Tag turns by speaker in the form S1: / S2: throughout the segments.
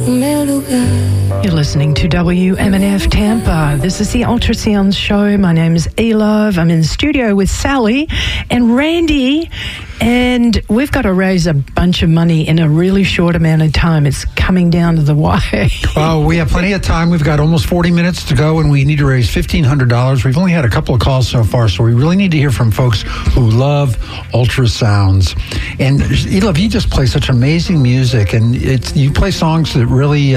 S1: You're listening to WMNF Tampa. This is the Ultrasounds Show. My name is E-Love. I'm in the studio with Sally and Randy, and we've got to raise a bunch of money in a really short amount of time. It's coming down to the wire.
S2: Well, we have plenty of time. We've got almost 40 minutes to go, and we need to raise $1,500. We've only had a couple of calls so far, so we really need to hear from folks who love ultrasounds. And E-Love, you just play such amazing music, and you play songs that really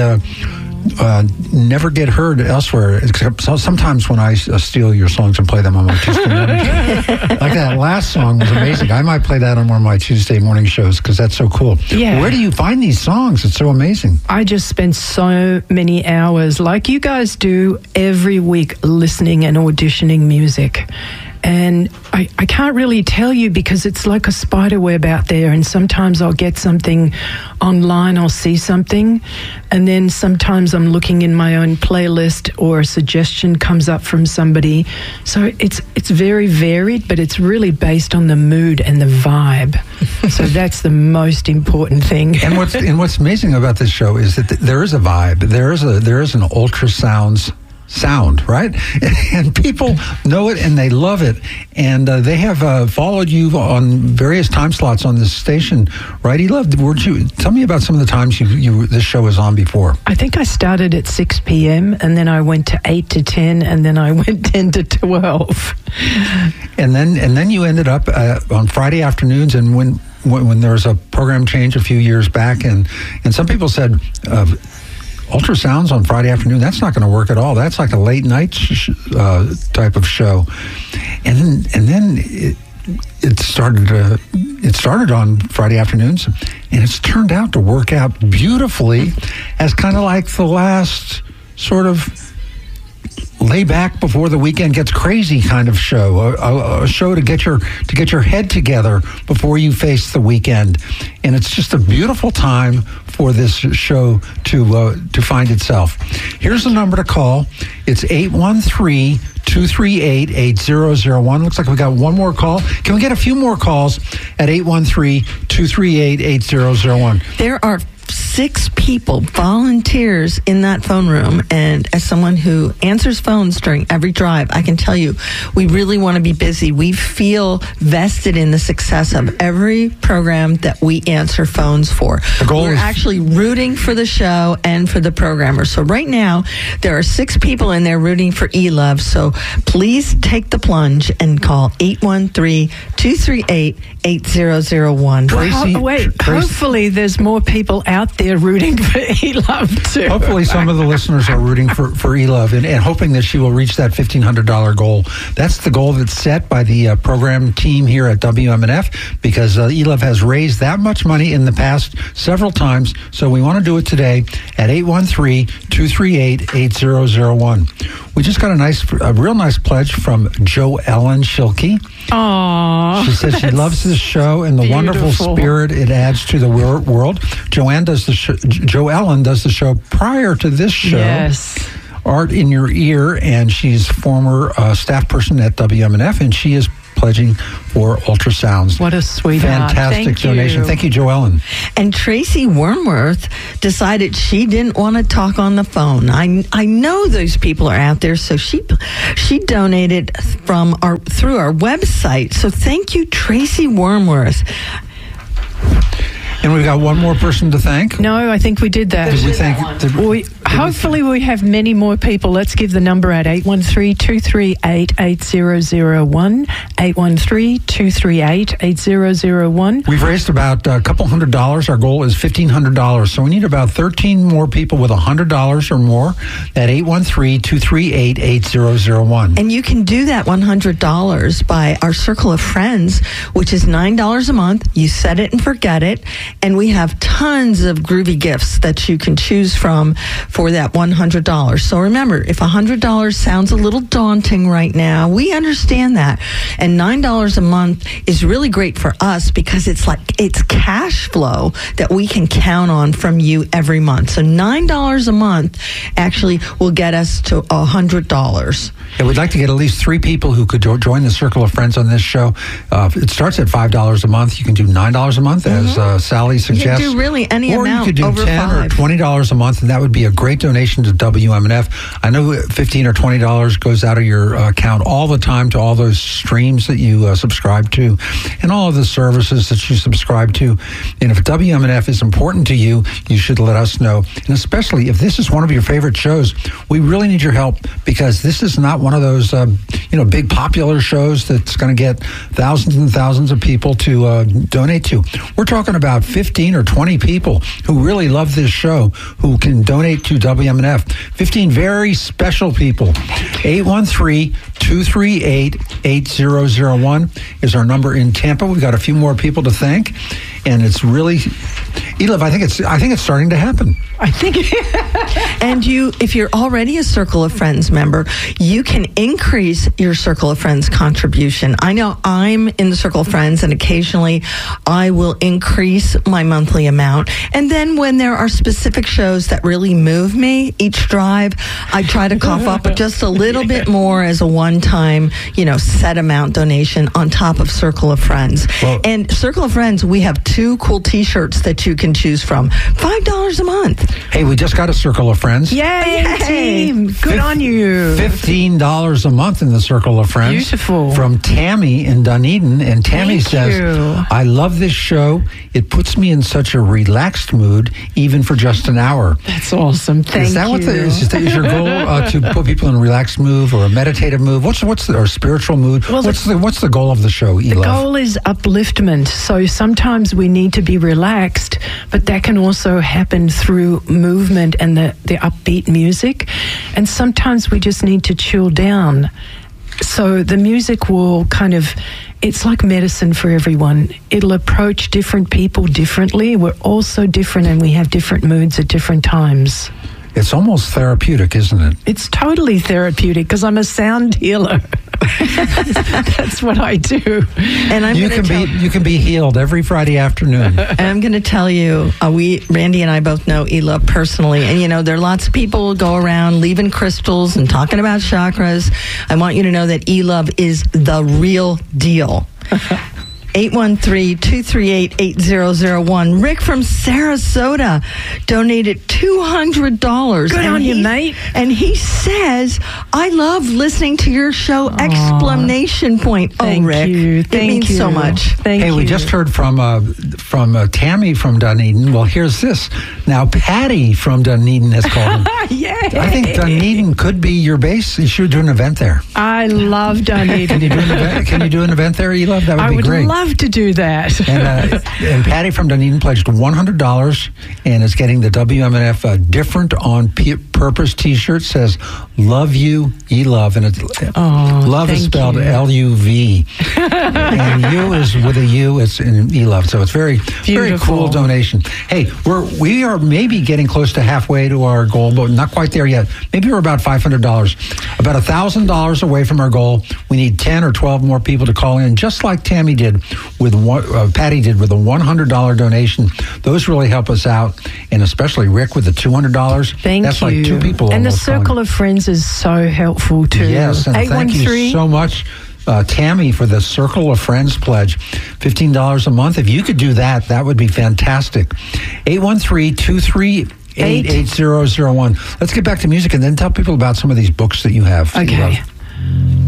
S2: never get heard elsewhere, except sometimes when I steal your songs and play them on my Tuesday morning show. Like that last song was amazing. I might play that on one of my Tuesday morning shows because that's so cool.
S1: Yeah.
S2: Where do you find these songs? It's so amazing.
S1: I just spend so many hours, like you guys do, every week listening and auditioning music. And I can't really tell you because it's like a spider web out there, and sometimes I'll get something online, I'll see something, and then sometimes I'm looking in my own playlist or a suggestion comes up from somebody. So it's very varied, but it's really based on the mood and the vibe. So that's the most important thing.
S2: And what's amazing about this show is that there is a vibe. There is an ultrasounds sound, right? And people know it and they love it. And they have followed you on various time slots on this station, right? Tell me about some of the times this show was on before.
S1: I think I started at 6 p.m. and then I went to 8 to 10 and then I went 10 to 12.
S2: And then you ended up on Friday afternoons, and when there was a program change a few years back, and some people said ultrasounds on Friday afternoon, that's not going to work at all. That's like a late night type of show. And then it started on Friday afternoons, and it's turned out to work out beautifully as kind of like the last sort of lay back before the weekend gets crazy kind of show, a show to get your head together before you face the weekend. And it's just a beautiful time for this show to find itself. Here's the number to call. It's 813-238-8001. Looks like we got one more call. Can we get a few more calls at 813-238-8001?
S3: There are 6 people, volunteers in that phone room, and as someone who answers phones during every drive, I can tell you, we really want to be busy. We feel vested in the success of every program that we answer phones for. We're actually rooting for the show and for the programmer. So right now, there are 6 people in there rooting for E-Love, so please take the plunge and call 813-238-8001.
S1: Tracy, hopefully there's more people out there rooting for E-Love too.
S2: Hopefully some of the listeners are rooting for E-Love and hoping that she will reach that $1,500 goal. That's the goal that's set by the program team here at WMNF, because E-Love has raised that much money in the past several times, so we want to do it today at 813-238-8001. We just got a real nice pledge from Joellen Schilke.
S1: Aww.
S2: She says she loves this show and the wonderful spirit it adds to the world. Joellen does the show prior to this show.
S1: Yes.
S2: Art in Your Ear, and she's former staff person at WMNF, and she is pledging for ultrasounds.
S1: What a sweetheart.
S2: Fantastic donation. Thank you, Joellen.
S3: And Tracy Wormworth decided she didn't want to talk on the phone. I know those people are out there, so she donated through our website. So thank you, Tracy Wormworth.
S2: And we've got one more person to thank.
S1: No, I think we did that.
S2: Did we thank?
S1: Hopefully we have many more people. Let's give the number at 813-238-8001. 813-238-8001.
S2: We've raised about a couple $100. Our goal is $1,500. So we need about 13 more people with $100 or more at 813-238-8001.
S3: And you can do that $100 by our Circle of Friends, which is $9 a month. You set it and forget it. And we have tons of groovy gifts that you can choose from for that $100. So remember, if $100 sounds a little daunting right now, we understand that. And $9 a month is really great for us because it's cash flow that we can count on from you every month. So $9 a month actually will get us to $100.
S2: Yeah, we'd like to get at least 3 people who could join the Circle of Friends on this show. It starts at $5 a month. You can do $9 a month, as Sally suggests.
S3: You can do really any
S2: or
S3: amount
S2: you could do
S3: over
S2: $10
S3: $5.
S2: or $20 a month, and that would be a great donation to WMNF. I know $15 or $20 goes out of your account all the time to all those streams that you subscribe to and all of the services that you subscribe to. And if WMNF is important to you, you should let us know. And especially if this is one of your favorite shows, we really need your help, because this is not one of those big popular shows that's going to get thousands and thousands of people to donate to. We're talking about 15 or 20 people who really love this show who can donate to WMNF. 15 very special people. 813-238-8001 is our number in Tampa. We've got a few more people to thank, and it's really, Elif, I think it's starting to happen.
S1: I think
S3: And if you're already a Circle of Friends member, you can increase your Circle of Friends contribution. I know I'm in the Circle of Friends, and occasionally I will increase my monthly amount. And then when there are specific shows that really move me each drive, I try to cough up just a little bit more as a one-time, set amount donation on top of Circle of Friends.
S2: Well,
S3: and Circle of Friends, we have 2 cool T-shirts that you can choose from. $5 a month.
S2: Hey, we just got a Circle of Friends.
S1: Yay, team. Good on you.
S2: $15 a month in the Circle of Friends.
S1: Beautiful.
S2: From Tammy in Dunedin. And Tammy says, I love this show. It puts me in such a relaxed mood, even for just an hour.
S1: That's awesome. Thank
S2: is that
S1: you.
S2: Is your goal to put people in a relaxed mood or a meditative mood? What's or spiritual mood?
S1: Well,
S2: what's the goal of the show, Elif?
S1: The goal is upliftment. So sometimes we need to be relaxed, but that can also happen through movement and the upbeat music. And sometimes we just need to chill down. So the music will it's like medicine for everyone. It'll approach different people differently. We're all so different, and we have different moods at different times.
S2: It's almost therapeutic, isn't it?
S1: It's totally therapeutic, because I'm a sound healer. That's what I do.
S3: And
S2: you can be healed every Friday afternoon.
S3: And I'm going to tell you, Randy and I both know Elif personally, and there are lots of people who go around leaving crystals and talking about chakras. I want you to know that Elif is the real deal. 813-238-8001. Rick from Sarasota donated $200.
S1: Good on you, mate.
S3: And he says, I love listening to your show! Exclamation point.
S1: Thank
S3: Rick.
S1: you.
S3: It means so much.
S1: Thank you.
S2: Hey, we just heard from Tammy from Dunedin. Well, here's this. Now, Patty from Dunedin has called in.
S1: Yay.
S2: I think Dunedin could be your base. You should do an event there.
S1: I love Dunedin.
S2: Can you do an event there, Elif? That would be great.
S1: I would love to do that.
S2: And Patty from Dunedin pledged $100 and is getting the WMNF Different on Purpose T-shirt. Says, love you, Elif. And it's love is spelled L-U-V. And you is with a U. It's in Elif. So it's very cool donation. Hey, we are maybe getting close to halfway to our goal, but not quite there yet. Maybe we're about $500. About $1,000 away from our goal. We need 10 or 12 more people to call in, just like Tammy did Patty did with a $100 donation. Those really help us out, and especially Rick with the $200.
S1: That's
S2: like 2 people.
S1: And the Circle of Friends is so helpful too.
S2: Yes, and thank you so much, Tammy, for the Circle of Friends pledge. $15 a month. If you could do that, that would be fantastic. 813-238-8001. Let's get back to music and then tell people about some of these books that you have.
S1: Okay.